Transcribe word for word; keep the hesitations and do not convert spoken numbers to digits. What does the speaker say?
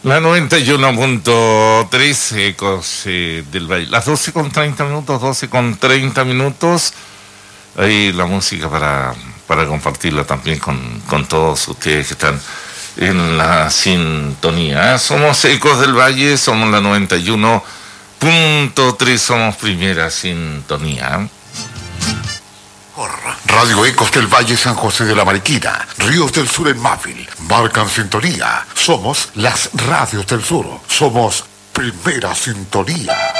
La noventa y uno punto tres, Ecos eh, del Valle. Las doce con treinta minutos, doce con treinta minutos. Ahí la música para, para compartirla también con, con todos ustedes que están en la sintonía. Somos Ecos del Valle, somos la noventa y uno punto tres, somos primera sintonía. Radio Ecos del Valle, San José de la Mariquina, Ríos del Sur en Mávil, marcan sintonía. Somos las radios del sur, somos primera sintonía.